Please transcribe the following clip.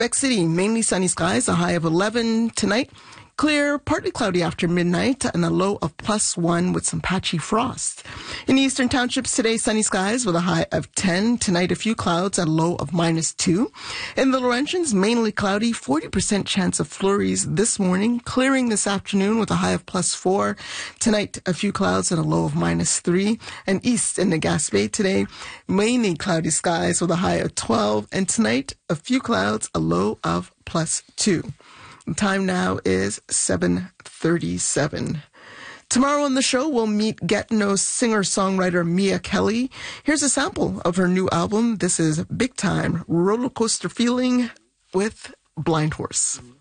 Quebec City, mainly sunny skies, a high of 11 tonight. Clear, partly cloudy after midnight, and a low of +1 with some patchy frost. In the eastern townships today, sunny skies with a high of 10. Tonight, a few clouds and a low of -2. In the Laurentians, mainly cloudy, 40% chance of flurries this morning. Clearing this afternoon with a high of +4. Tonight, a few clouds and a low of -3. And east in the Gaspé today, mainly cloudy skies with a high of 12. And tonight, a few clouds, a low of +2. The time now is 7:37. Tomorrow on the show, we'll meet Gatineau singer-songwriter Mia Kelly. Here's a sample of her new album. This is Big Time Roller Coaster Feeling with Blind Horse.